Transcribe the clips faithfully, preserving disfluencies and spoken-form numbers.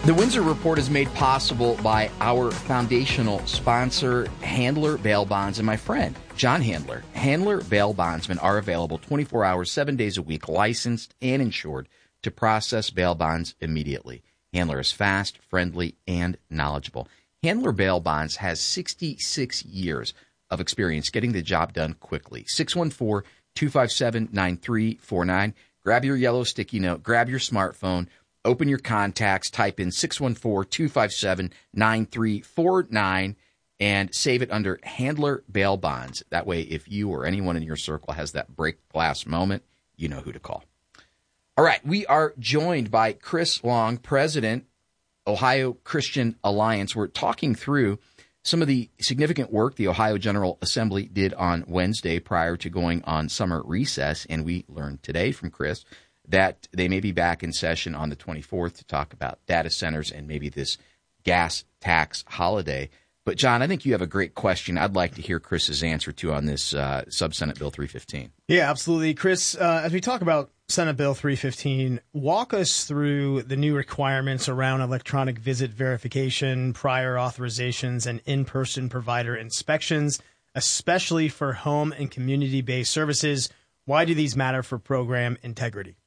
The Windsor Report is made possible by our foundational sponsor, Handler Bail Bonds, and my friend, John Handler. Handler Bail Bondsmen are available twenty-four hours, seven days a week, licensed and insured to process bail bonds immediately. Handler is fast, friendly, and knowledgeable. Handler Bail Bonds has sixty-six years of experience getting the job done quickly. six one four, two five seven, nine three four nine. Grab your yellow sticky note, grab your smartphone, open your contacts, type in six one four, two five seven, nine three four nine, and save it under Handler Bail Bonds. That way, if you or anyone in your circle has that break glass moment, you know who to call. All right, we are joined by Chris Long, President, Ohio Christian Alliance. We're talking through some of the significant work the Ohio General Assembly did on Wednesday prior to going on summer recess, and we learned today from Chris that they may be back in session on the twenty-fourth to talk about data centers and maybe this gas tax holiday. But, John, I think you have a great question I'd like to hear Chris's answer to on this uh, Sub-Senate Bill three fifteen. Yeah, absolutely. Chris, uh, as we talk about Senate Bill three fifteen, walk us through the new requirements around electronic visit verification, prior authorizations, and in-person provider inspections, especially for home and community-based services. Why do these matter for program integrity?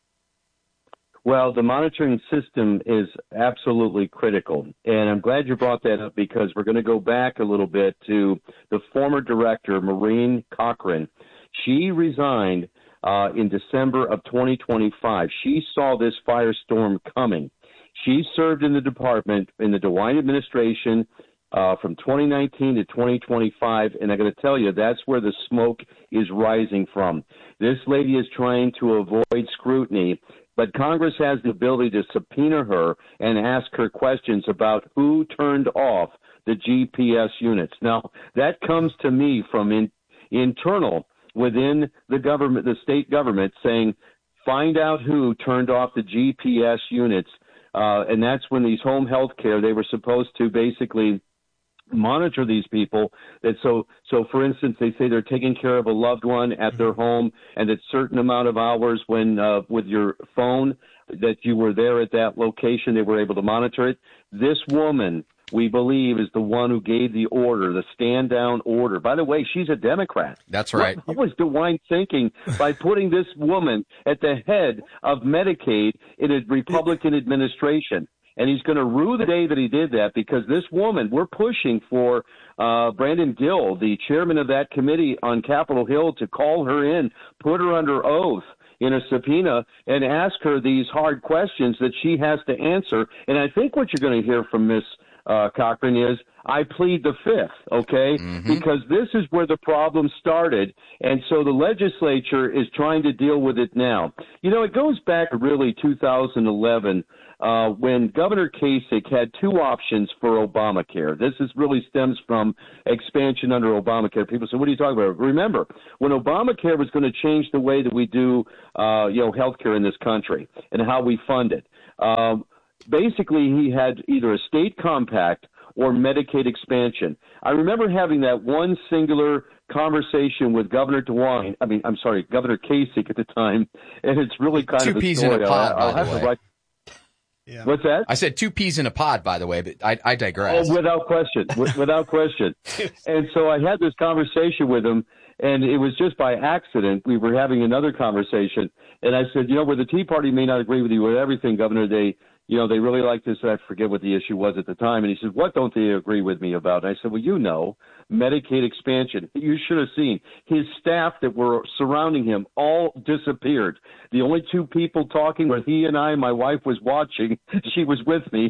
Well, the monitoring system is absolutely critical, and I'm glad you brought that up because we're going to go back a little bit to the former director, Maureen Cochran. She resigned uh, in December of twenty twenty-five. She saw this firestorm coming. She served in the department in the DeWine administration uh, from twenty nineteen to twenty twenty-five, and I got to tell you, that's where the smoke is rising from. This lady is trying to avoid scrutiny, but Congress has the ability to subpoena her and ask her questions about who turned off the G P S units. Now, that comes to me from in, internal within the government, the state government, saying, find out who turned off the G P S units. Uh, and that's when these home health care, they were supposed to basically monitor these people. That so so for instance, they say they're taking care of a loved one at their home, and that certain amount of hours when uh, with your phone that you were there at that location, they were able to monitor it. This woman, we believe, is the one who gave the order, the stand down order. By the way, she's a Democrat. That's right. What, what was DeWine thinking by putting this woman at the head of Medicaid in a Republican administration? And he's going to rue the day that he did that, because this woman, we're pushing for uh, Brandon Gill, the chairman of that committee on Capitol Hill, to call her in, put her under oath in a subpoena, and ask her these hard questions that she has to answer. And I think what you're going to hear from Miz Uh, Cochran is, I plead the fifth, okay? Mm-hmm. Because this is where the problem started, and so the legislature is trying to deal with it now. You know, it goes back to really two thousand eleven uh, when Governor Kasich had two options for Obamacare. This is really stems from expansion under Obamacare. People say, what are you talking about? Remember, when Obamacare was going to change the way that we do, uh, you know, healthcare in this country and how we fund it, um, basically, he had either a state compact or Medicaid expansion. I remember having that one singular conversation with Governor DeWine. I mean, I'm sorry, Governor Kasich at the time, and it's really kind two of a peas story. in a pod, I'll, I'll by have the way. to write. Yeah. What's that? I said two peas in a pod, by the way, but I, I digress. Oh, without question, without question. And so I had this conversation with him, and it was just by accident. We were having another conversation, and I said, you know, where the Tea Party may not agree with you with everything, Governor, they you know, they really like this. I forget what the issue was at the time. And he said, what don't they agree with me about? And I said, well, you know, Medicaid expansion. You should have seen his staff that were surrounding him all disappeared. The only two people talking were he and I. My wife was watching. She was with me.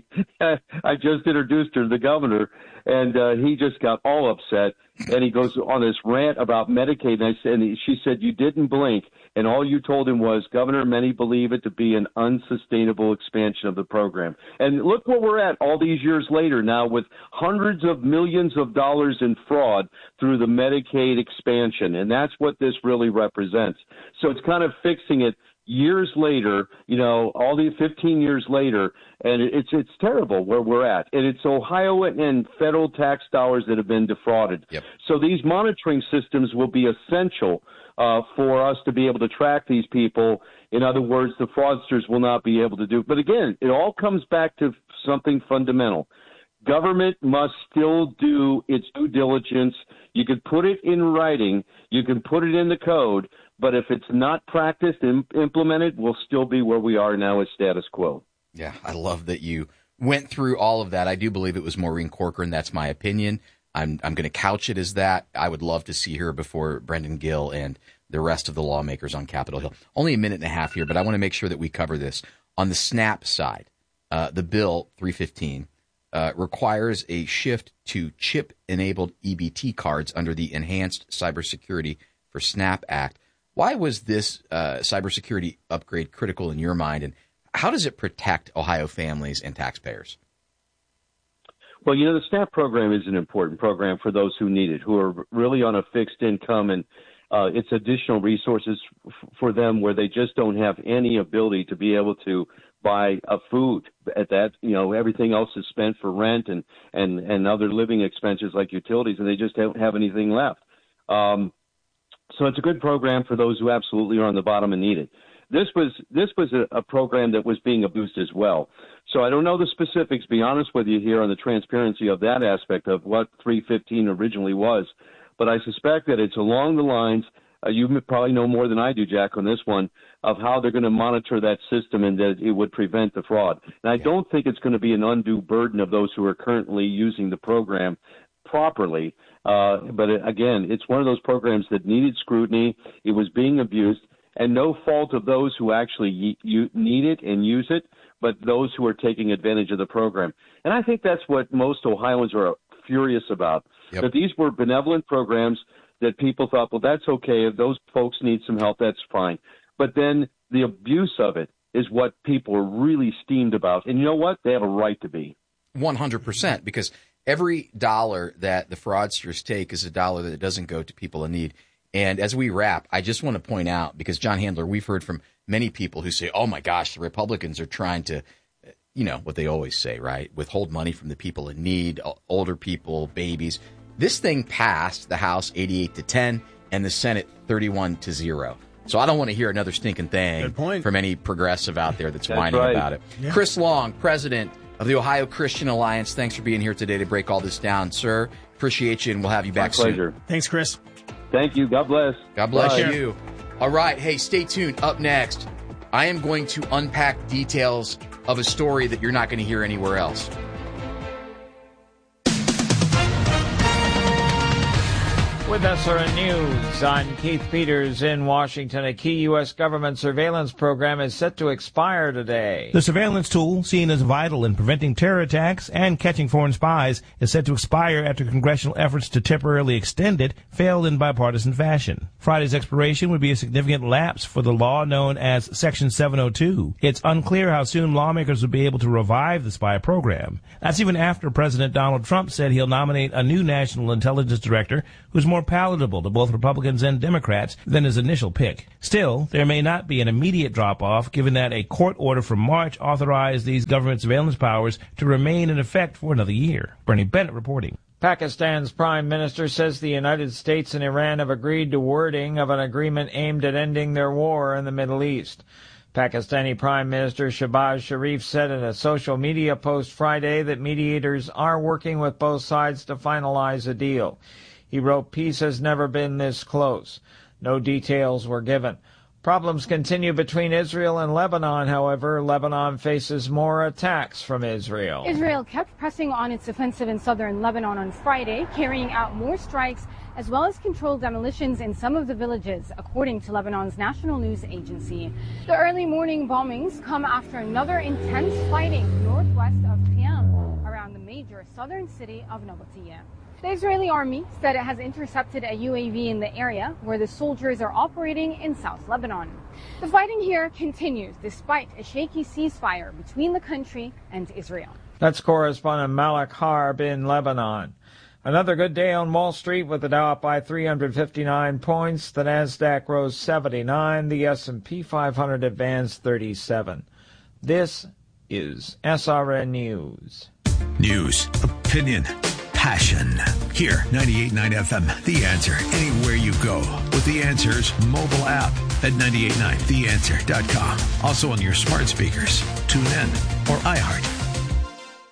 I just introduced her to the governor, and uh, he just got all upset. And he goes on this rant about Medicaid. And I said, and he, she said, you didn't blink. And all you told him was, Governor, many believe it to be an unsustainable expansion of the program. And look where we're at all these years later now, with hundreds of millions of dollars in fraud through the Medicaid expansion. And that's what this really represents. So it's kind of fixing it years later, you know, all the fifteen years later, and it's it's terrible where we're at. And it's Ohio and federal tax dollars that have been defrauded. Yep. So these monitoring systems will be essential uh, for us to be able to track these people. In other words, the fraudsters will not be able to do. But again, it all comes back to something fundamental. Government must still do its due diligence. You could put it in writing. You can put it in the code. But if it's not practiced and implemented, we'll still be where we are now as status quo. Yeah, I love that you went through all of that. I do believe it was Maureen Corcoran. That's my opinion. I'm I'm going to couch it as that. I would love to see her before Brendan Gill and the rest of the lawmakers on Capitol Hill. Only a minute and a half here, but I want to make sure that we cover this. On the SNAP side, uh, the bill three fifteen uh, requires a shift to chip-enabled E B T cards under the Enhanced Cybersecurity for SNAP Act. Why was this uh, cybersecurity upgrade critical in your mind, and how does it protect Ohio families and taxpayers? Well, you know, the SNAP program is an important program for those who need it, who are really on a fixed income, and uh, it's additional resources f- for them where they just don't have any ability to be able to buy a food at that. You know, everything else is spent for rent and, and, and other living expenses like utilities, and they just don't have anything left. Um, so it's a good program for those who absolutely are on the bottom and need it. This was this was a, a program that was being abused as well. So I don't know the specifics, be honest with you here on the transparency of that aspect of what three fifteen originally was. But I suspect that it's along the lines, uh, you probably know more than I do, Jack, on this one, of how they're going to monitor that system and that it would prevent the fraud. And I don't think it's going to be an undue burden of those who are currently using the program properly. Uh, but it, again, it's one of those programs that needed scrutiny. It was being abused. And no fault of those who actually y- you need it and use it, but those who are taking advantage of the program. And I think that's what most Ohioans are furious about, yep. that these were benevolent programs that people thought, well, that's okay. If those folks need some help, that's fine. But then the abuse of it is what people are really steamed about. And you know what? They have a right to be. one hundred percent, because every dollar that the fraudsters take is a dollar that doesn't go to people in need. And as we wrap, I just want to point out, because John Handler, we've heard from many people who say, oh, my gosh, the Republicans are trying to, you know, what they always say, right? Withhold money from the people in need, older people, babies. This thing passed the House eighty-eight to ten and the Senate thirty-one to zero. So I don't want to hear another stinking thing from any progressive out there that's, that's whining right. about it. Yeah. Chris Long, president of the Ohio Christian Alliance, thanks for being here today to break all this down, sir. Appreciate you, and we'll have you back My pleasure. soon. Thanks, Chris. Thank you. God bless. God bless Bye. you. All right. Hey, stay tuned. Up next, I am going to unpack details of a story that you're not going to hear anywhere else. With S R N News, I'm Keith Peters in Washington. A key U S government surveillance program is set to expire today. The surveillance tool, seen as vital in preventing terror attacks and catching foreign spies, is set to expire after congressional efforts to temporarily extend it failed in bipartisan fashion. Friday's expiration would be a significant lapse for the law known as Section seven oh two. It's unclear how soon lawmakers would be able to revive the spy program. That's even after President Donald Trump said he'll nominate a new national intelligence director who's more palatable to both Republicans and Democrats than his initial pick. Still, there may not be an immediate drop-off, given that a court order from March authorized these government surveillance powers to remain in effect for another year. Bernie Bennett reporting. Pakistan's prime minister says the United States and Iran have agreed to wording of an agreement aimed at ending their war in the Middle East. Pakistani Prime Minister Shehbaz Sharif said in a social media post Friday that mediators are working with both sides to finalize a deal. He wrote, "Peace has never been this close." No details were given. Problems continue between Israel and Lebanon, however. Lebanon faces more attacks from Israel. Israel kept pressing on its offensive in southern Lebanon on Friday, carrying out more strikes as well as controlled demolitions in some of the villages, according to Lebanon's national news agency. The early morning bombings come after another intense fighting northwest of Qiyam, around the major southern city of Nabatiyah. The Israeli army said it has intercepted a U A V in the area where the soldiers are operating in South Lebanon. The fighting here continues despite a shaky ceasefire between the country and Israel. That's correspondent Malak Harb in Lebanon. Another good day on Wall Street with the Dow up by three hundred fifty-nine points. The Nasdaq rose seventy-nine. The S and P five hundred advanced thirty-seven. This is S R N News. News, opinion, passion. Here, ninety-eight point nine F M, The Answer. Anywhere you go with The Answer's mobile app at nine eight nine the answer dot com. Also on your smart speakers, tune in, or iHeart.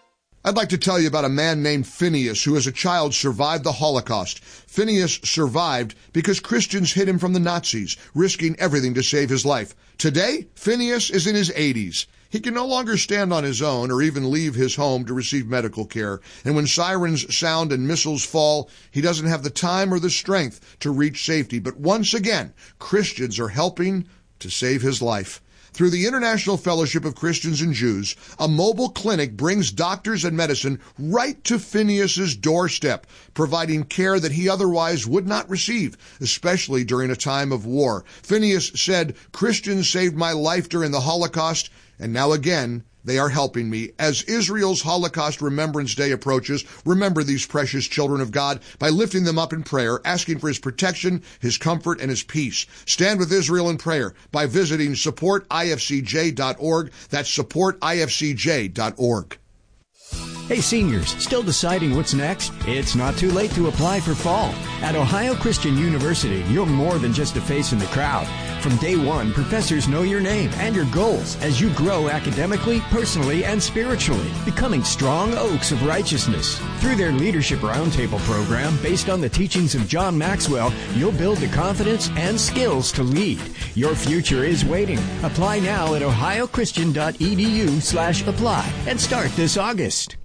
I'd like to tell you about a man named Phineas who as a child survived the Holocaust. Phineas survived because Christians hid him from the Nazis, risking everything to save his life. Today, Phineas is in his eighties. He can no longer stand on his own or even leave his home to receive medical care. And when sirens sound and missiles fall, he doesn't have the time or the strength to reach safety. But once again, Christians are helping to save his life. Through the International Fellowship of Christians and Jews, a mobile clinic brings doctors and medicine right to Phineas's doorstep, providing care that he otherwise would not receive, especially during a time of war. Phineas said, "Christians saved my life during the Holocaust, and now again, they are helping me." As Israel's Holocaust Remembrance Day approaches, remember these precious children of God by lifting them up in prayer, asking for his protection, his comfort, and his peace. Stand with Israel in prayer by visiting support I F C J dot org. That's support I F C J dot org. Hey seniors, still deciding what's next? It's not too late to apply for fall. At Ohio Christian University, you're more than just a face in the crowd. From day one, professors know your name and your goals as you grow academically, personally, and spiritually, becoming strong oaks of righteousness. Through their Leadership Roundtable program, based on the teachings of John Maxwell, you'll build the confidence and skills to lead. Your future is waiting. Apply now at ohio christian dot e d u slash apply and start this August.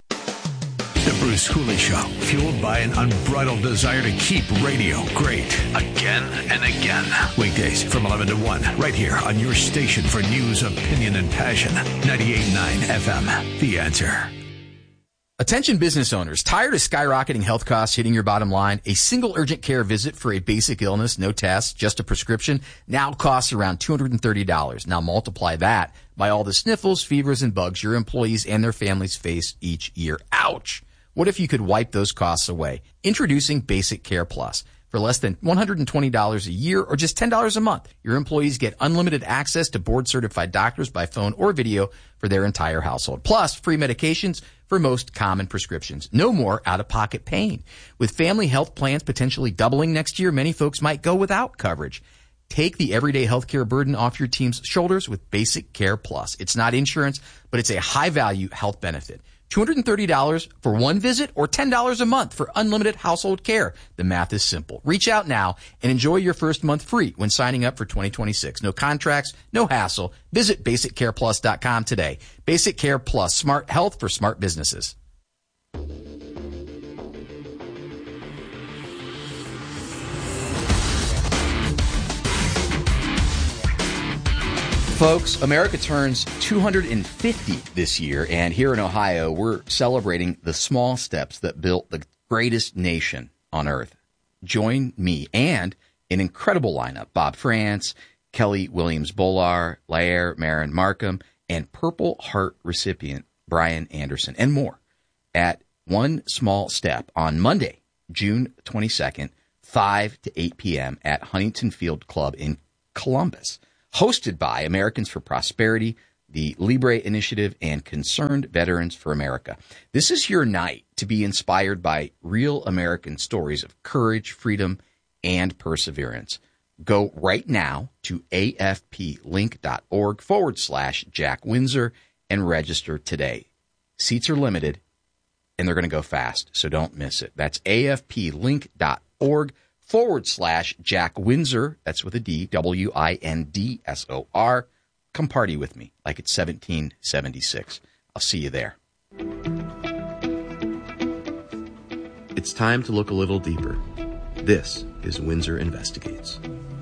The Bruce Cooley Show, fueled by an unbridled desire to keep radio great again and again. Weekdays from eleven to one, right here on your station for news, opinion, and passion. ninety-eight point nine F M, The Answer. Attention business owners, tired of skyrocketing health costs hitting your bottom line? A single urgent care visit for a basic illness, no tests, just a prescription, now costs around two hundred thirty dollars. Now multiply that by all the sniffles, fevers, and bugs your employees and their families face each year. Ouch! What if you could wipe those costs away? Introducing Basic Care Plus. For less than one hundred twenty dollars a year or just ten dollars a month, your employees get unlimited access to board-certified doctors by phone or video for their entire household. Plus, free medications for most common prescriptions. No more out-of-pocket pain. With family health plans potentially doubling next year, many folks might go without coverage. Take the everyday healthcare burden off your team's shoulders with Basic Care Plus. It's not insurance, but it's a high-value health benefit. two hundred thirty dollars for one visit or ten dollars a month for unlimited household care. The math is simple. Reach out now and enjoy your first month free when signing up for twenty twenty-six. No contracts, no hassle. Visit basic care plus dot com today. Basic Care Plus, smart health for smart businesses. Folks, America turns two hundred fifty this year, and here in Ohio, we're celebrating the small steps that built the greatest nation on earth. Join me and an incredible lineup: Bob France, Kelly Williams-Bollar, Lair Marin Markham, and Purple Heart recipient Brian Anderson, and more at One Small Step on Monday, June twenty-second, five to eight p.m. at Huntington Field Club in Columbus. Hosted by Americans for Prosperity, the Libre Initiative, and Concerned Veterans for America. This is your night to be inspired by real American stories of courage, freedom, and perseverance. Go right now to afplink.org forward slash Jack Windsor and register today. Seats are limited, and they're going to go fast, so don't miss it. That's afplink.org forward slash Jack Windsor, that's with a D, W I N D S O R. Come party with me like it's seventeen seventy-six. I'll see you there. It's time to look a little deeper. This is Windsor Investigates.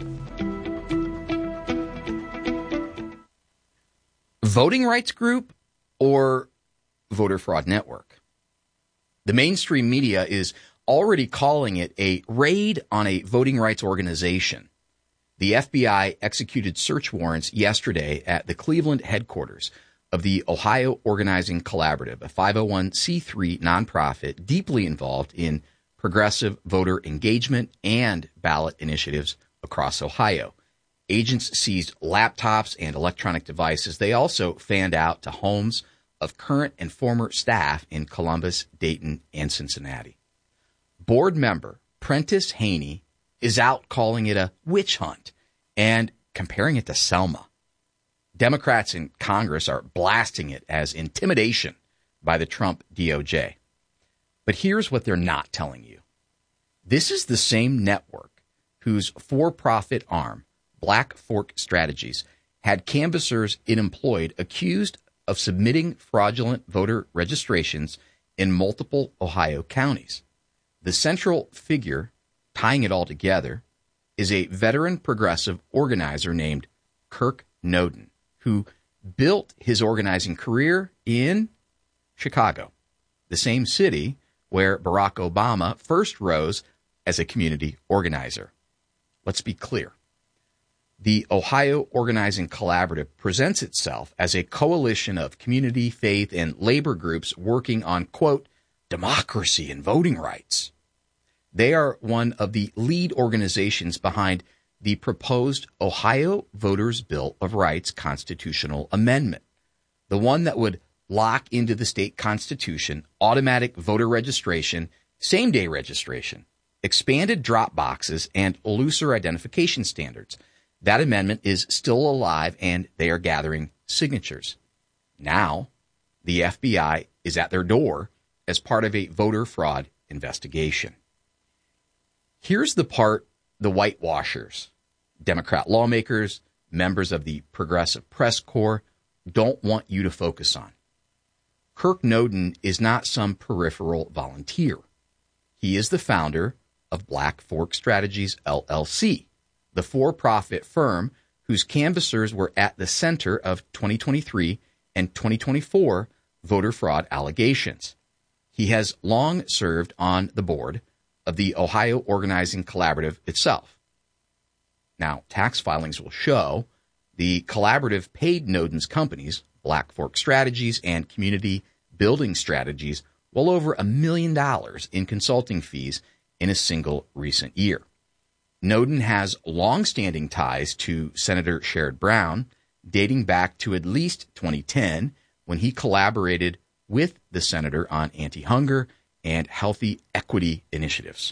Voting rights group or voter fraud network? The mainstream media is already calling it a raid on a voting rights organization. The F B I executed search warrants yesterday at the Cleveland headquarters of the Ohio Organizing Collaborative, a five oh one c three nonprofit deeply involved in progressive voter engagement and ballot initiatives across Ohio. Agents seized laptops and electronic devices. They also fanned out to homes of current and former staff in Columbus, Dayton, and Cincinnati. Board member Prentice Haney is out calling it a witch hunt and comparing it to Selma. Democrats in Congress are blasting it as intimidation by the Trump D O J. But here's what they're not telling you. This is the same network whose for-profit arm, Black Fork Strategies, had canvassers it employed accused of submitting fraudulent voter registrations in multiple Ohio counties. The central figure tying it all together is a veteran progressive organizer named Kirk Noden, who built his organizing career in Chicago, the same city where Barack Obama first rose as a community organizer. Let's be clear. The Ohio Organizing Collaborative presents itself as a coalition of community, faith, and labor groups working on, quote, democracy and voting rights. They are one of the lead organizations behind the proposed Ohio Voters' Bill of Rights constitutional amendment, the one that would lock into the state constitution automatic voter registration, same-day registration, expanded drop boxes, and looser identification standards. That amendment is still alive, and they are gathering signatures. Now, the F B I is at their door as part of a voter fraud investigation. Here's the part the whitewashers, Democrat lawmakers, members of the Progressive Press Corps don't want you to focus on. Kirk Noden is not some peripheral volunteer. He is the founder of Black Fork Strategies, L L C, the for-profit firm whose canvassers were at the center of twenty twenty-three and twenty twenty-four voter fraud allegations. He has long served on the board of the Ohio Organizing Collaborative itself. Now, tax filings will show the collaborative paid Noden's companies, Black Fork Strategies and Community Building Strategies, well over a million dollars in consulting fees in a single recent year. Noden has long-standing ties to Senator Sherrod Brown, dating back to at least twenty ten, when he collaborated with the senator on anti-hunger and healthy equity initiatives.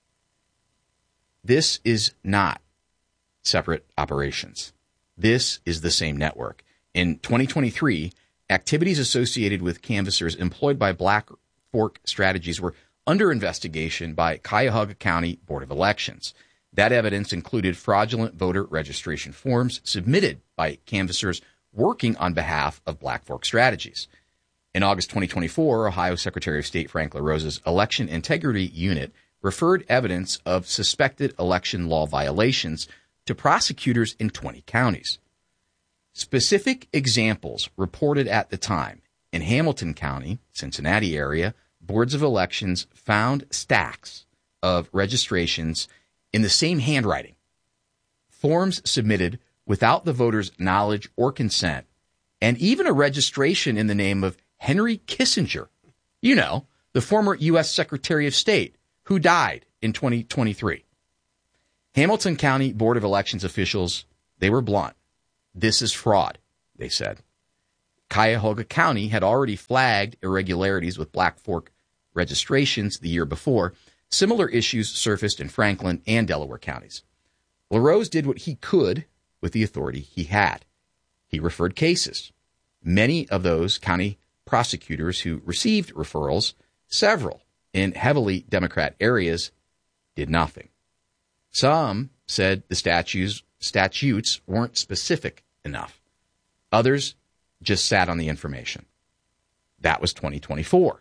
This is not separate operations. This is the same network. In twenty twenty-three, activities associated with canvassers employed by Black Fork Strategies were under investigation by Cuyahoga County Board of Elections. That evidence included fraudulent voter registration forms submitted by canvassers working on behalf of Black Fork Strategies. In August twenty twenty-four, Ohio Secretary of State Frank LaRosa's Election Integrity Unit referred evidence of suspected election law violations to prosecutors in twenty counties. Specific examples reported at the time: in Hamilton County, Cincinnati area, boards of elections found stacks of registrations in the same handwriting, forms submitted without the voter's knowledge or consent, and even a registration in the name of Henry Kissinger, you know, the former U S Secretary of State, who died in twenty twenty-three. Hamilton County Board of Elections officials, they were blunt. This is fraud, they said. Cuyahoga County had already flagged irregularities with Black Fork registrations the year before. Similar issues surfaced in Franklin and Delaware counties. LaRose did what he could with the authority he had. He referred cases. Many of those county prosecutors who received referrals, several in heavily Democrat areas, did nothing. Some said the statutes, statutes weren't specific enough. Others just sat on the information. That was twenty twenty-four.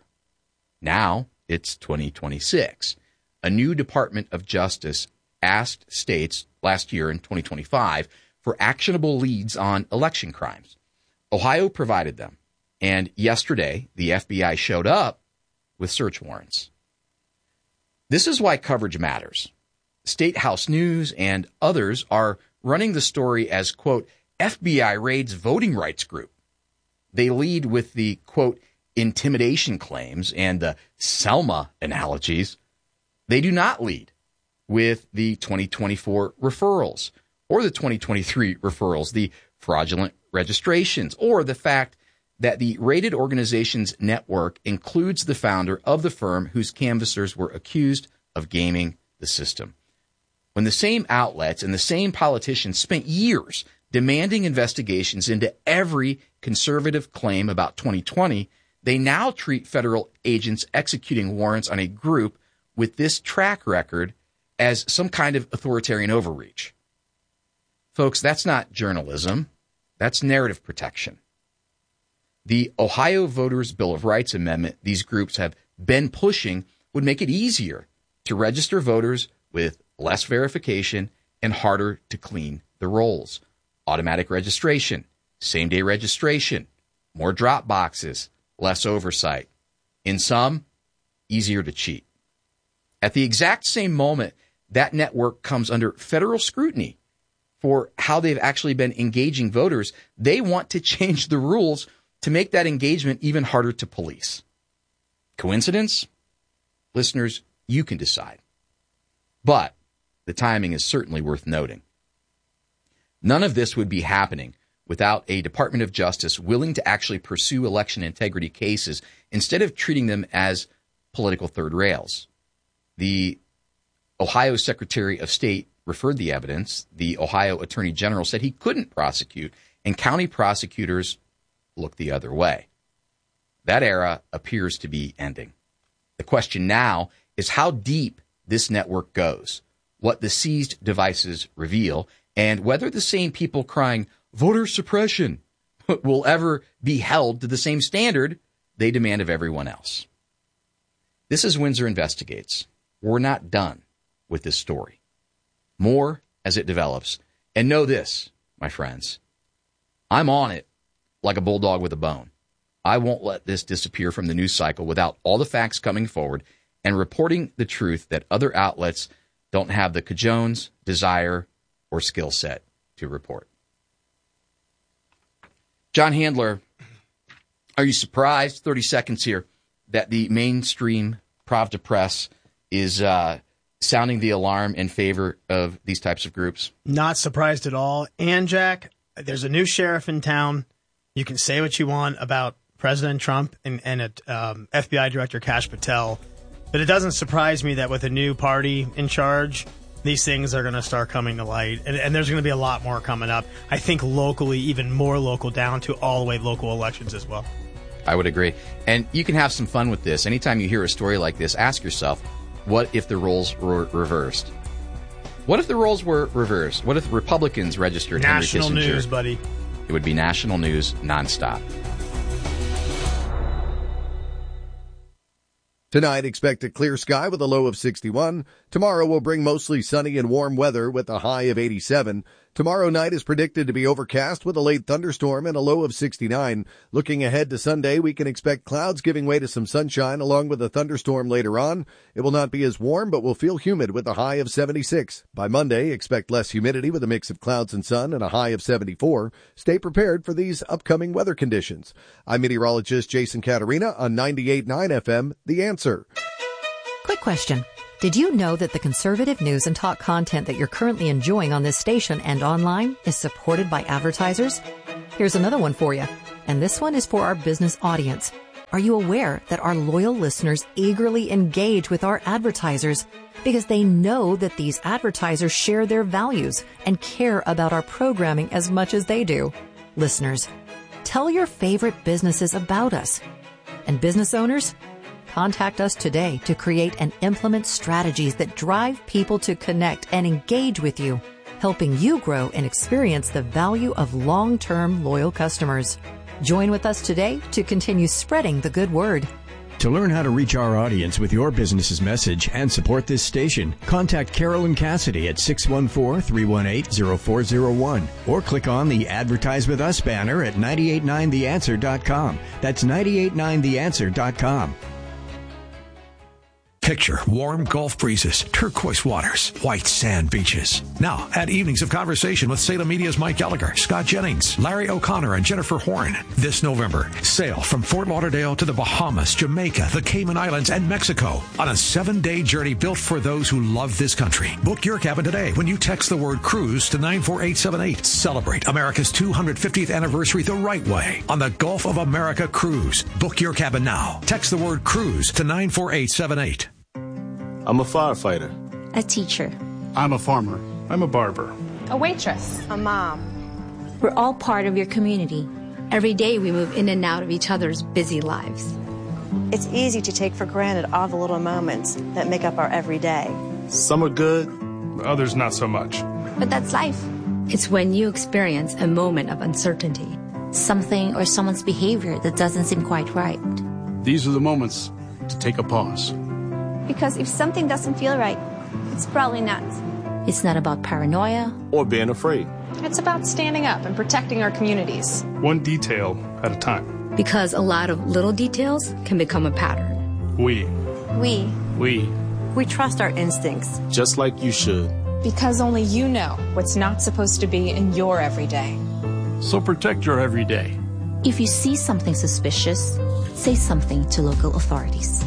Now it's twenty twenty-six. A new Department of Justice asked states last year in twenty twenty-five for actionable leads on election crimes. Ohio provided them, and yesterday the F B I showed up with search warrants. This is why coverage matters. State House News and others are running the story as, quote, F B I raids voting rights group. They lead with the, quote, intimidation claims and the Selma analogies. They do not lead with the twenty twenty-four referrals or the twenty twenty-three referrals, the fraudulent registrations, or the fact that the raided organization's network includes the founder of the firm whose canvassers were accused of gaming the system. When the same outlets and the same politicians spent years demanding investigations into every conservative claim about twenty twenty, they now treat federal agents executing warrants on a group with this track record as some kind of authoritarian overreach. Folks, that's not journalism. That's narrative protection. The Ohio Voters' Bill of Rights amendment these groups have been pushing would make it easier to register voters with less verification and harder to clean the rolls. Automatic registration, same-day registration, more drop boxes, less oversight. In some, easier to cheat. At the exact same moment, that network comes under federal scrutiny for how they've actually been engaging voters. They want to change the rules to make that engagement even harder to police. Coincidence? Listeners, you can decide. But the timing is certainly worth noting. None of this would be happening without a Department of Justice willing to actually pursue election integrity cases instead of treating them as political third rails. The Ohio Secretary of State referred the evidence. The Ohio Attorney General said he couldn't prosecute, and county prosecutors looked the other way. That era appears to be ending. The question now is how deep this network goes, what the seized devices reveal, and whether the same people crying voter suppression will ever be held to the same standard they demand of everyone else. This is Windsor Investigates. We're not done with this story. More as it develops. And know this, my friends, I'm on it like a bulldog with a bone. I won't let this disappear from the news cycle without all the facts coming forward and reporting the truth that other outlets don't have the cajones, desire, or skill set to report. John Handler, are you surprised, thirty seconds here, that the mainstream Pravda press is uh, sounding the alarm in favor of these types of groups? Not surprised at all. And, Jack, there's a new sheriff in town. You can say what you want about President Trump and, and um, F B I Director Kash Patel, but it doesn't surprise me that with a new party in charge, these things are going to start coming to light, and, and there's going to be a lot more coming up. I think locally, even more local, down to all the way local elections as well. I would agree. And you can have some fun with this. Anytime you hear a story like this, ask yourself, what if the roles were reversed? What if the roles were reversed? What if Republicans registered Henry Kissinger? National news, buddy. It would be national news nonstop. Tonight, expect a clear sky with a low of sixty-one. Tomorrow will bring mostly sunny and warm weather with a high of eighty-seven. Tomorrow night is predicted to be overcast with a late thunderstorm and a low of sixty-nine. Looking ahead to Sunday, we can expect clouds giving way to some sunshine along with a thunderstorm later on. It will not be as warm, but will feel humid with a high of seventy-six. By Monday, expect less humidity with a mix of clouds and sun and a high of seventy-four. Stay prepared for these upcoming weather conditions. I'm meteorologist Jason Caterina on ninety-eight point nine F M, The Answer. Quick question. Did you know that the conservative news and talk content that you're currently enjoying on this station and online is supported by advertisers? Here's another one for you. And this one is for our business audience. Are you aware that our loyal listeners eagerly engage with our advertisers because they know that these advertisers share their values and care about our programming as much as they do? Listeners, tell your favorite businesses about us. And business owners, contact us today to create and implement strategies that drive people to connect and engage with you, helping you grow and experience the value of long-term loyal customers. Join with us today to continue spreading the good word. To learn how to reach our audience with your business's message and support this station, contact Carolyn Cassidy at six one four, three one eight, zero four zero one or click on the Advertise With Us banner at nine eight nine the answer dot com. That's nine eight nine the answer dot com. Picture warm Gulf breezes, turquoise waters, white sand beaches. Now, add evenings of conversation with Salem Media's Mike Gallagher, Scott Jennings, Larry O'Connor, and Jennifer Horn. This November, sail from Fort Lauderdale to the Bahamas, Jamaica, the Cayman Islands, and Mexico on a seven-day journey built for those who love this country. Book your cabin today when you text the word cruise to nine four eight seven eight. Celebrate America's two hundred fiftieth anniversary the right way on the Gulf of America Cruise. Book your cabin now. Text the word cruise to nine four eight seven eight. I'm a firefighter. A teacher. I'm a farmer. I'm a barber. A waitress. A mom. We're all part of your community. Every day we move in and out of each other's busy lives. It's easy to take for granted all the little moments that make up our everyday. Some are good, others not so much. But that's life. It's when you experience a moment of uncertainty. Something or someone's behavior that doesn't seem quite right. These are the moments to take a pause. Because if something doesn't feel right, it's probably not. It's not about paranoia or being afraid. It's about standing up and protecting our communities. One detail at a time. Because a lot of little details can become a pattern. We. We. We. We trust our instincts. Just like you should. Because only you know what's not supposed to be in your everyday. So protect your everyday. If you see something suspicious, say something to local authorities.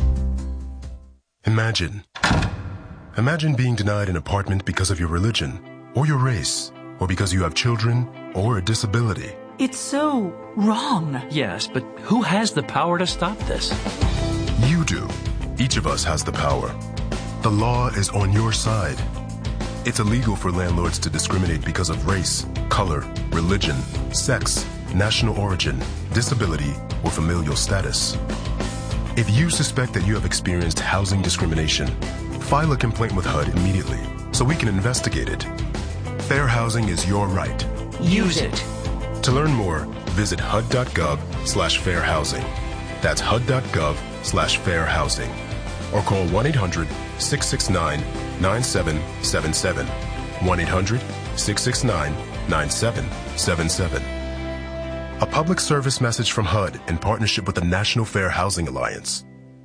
Imagine. Imagine being denied an apartment because of your religion, or your race, or because you have children, or a disability. It's so wrong. Yes, but who has the power to stop this? You do. Each of us has the power. The law is on your side. It's illegal for landlords to discriminate because of race, color, religion, sex, national origin, disability, or familial status. If you suspect that you have experienced housing discrimination, file a complaint with H U D immediately so we can investigate it. Fair housing is your right. Use it. To learn more, visit H U D dot gov slash fair housing. That's H U D dot gov slash fair housing. Or call one eight hundred six six nine nine seven seven seven. one eight hundred six six nine nine seven seven seven. A public service message from H U D in partnership with the National Fair Housing Alliance.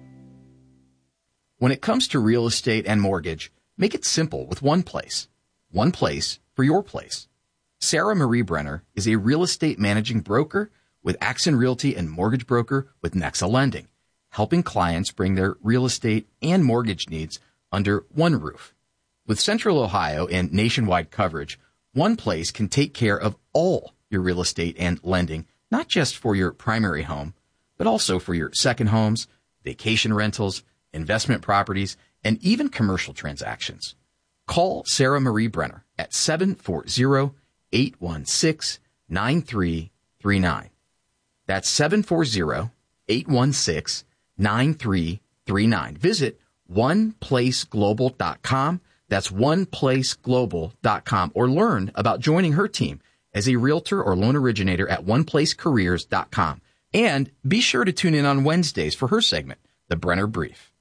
When it comes to real estate and mortgage, make it simple with one place. One place for your place. Sarah Marie Brenner is a real estate managing broker with Axon Realty and mortgage broker with Nexa Lending, helping clients bring their real estate and mortgage needs under one roof. With Central Ohio and nationwide coverage, one place can take care of all your real estate and lending, not just for your primary home, but also for your second homes, vacation rentals, investment properties, and even commercial transactions. Call Sarah Marie Brenner at seven four zero, eight one six, nine three three nine. That's seven four zero, eight one six, nine three three nine. Visit one place global dot com. That's one place global dot com, or learn about joining her team as a realtor or loan originator at one place careers dot com. And be sure to tune in on Wednesdays for her segment, The Brenner Brief.